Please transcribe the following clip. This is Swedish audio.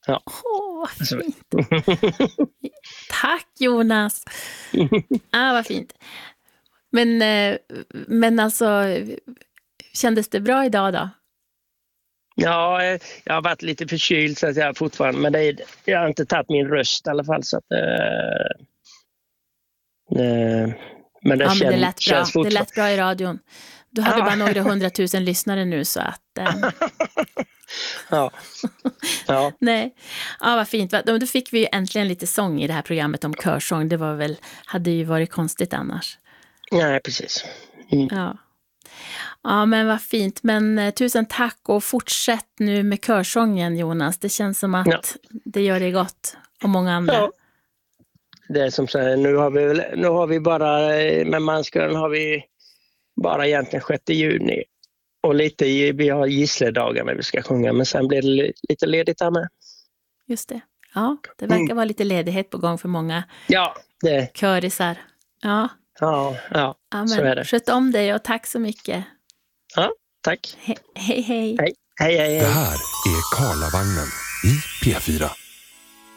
Ja. Vad fint. Tack Jonas. Vad fint. Men alltså, kändes det bra idag då? Ja, jag har varit lite förkyld så att jag fortfarande, men jag har inte tagit min röst i alla fall. Så att, men det, men det lät bra. känns fortfarande. Det lät bra i radion. Du hade bara några 100 000 lyssnare nu så att... Ja. Nej. Vad fint. Då fick vi ju äntligen lite sång i det här programmet om körsång. Det hade ju varit konstigt annars. Nej, precis. Ja, men vad fint. Men tusen tack och fortsätt nu med körsången, Jonas. Det känns som att det gör det gott och många andra. Ja. Det är som säger, nu har vi bara, med Manskören har vi bara egentligen 6 juni. Och vi har gissledagar när vi ska sjunga, men sen blir det lite ledigt här med. Just det. Ja, det verkar vara lite ledighet på gång för många körisar. Ja, så är det. Sköt om dig och tack så mycket. Ja, tack. Hej. Hej. Det här är Karlavagnen i P4.